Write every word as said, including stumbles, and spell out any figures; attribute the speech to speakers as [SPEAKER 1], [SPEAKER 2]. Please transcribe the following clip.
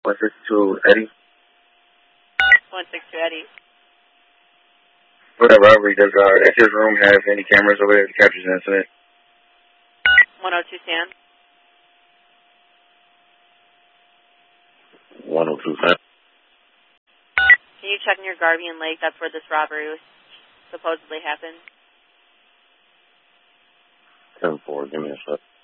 [SPEAKER 1] one sixty-two Eddie.
[SPEAKER 2] one sixty-two Eddie.
[SPEAKER 1] For that robbery, does uh, his room have any cameras over there that captures the incident?
[SPEAKER 2] one oh two San.
[SPEAKER 1] one oh two San.
[SPEAKER 2] Can you check in your Guardian Lake? That's where this robbery was supposedly happened.
[SPEAKER 1] ten four, give me a sec.